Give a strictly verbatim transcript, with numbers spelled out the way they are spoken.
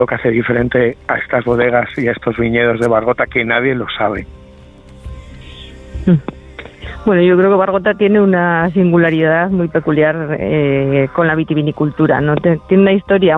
lo que hace diferente a estas bodegas y a estos viñedos de Bargota, que nadie lo sabe. Bueno, yo creo que Bargota tiene una singularidad muy peculiar eh, con la vitivinicultura, ¿no? Tiene una historia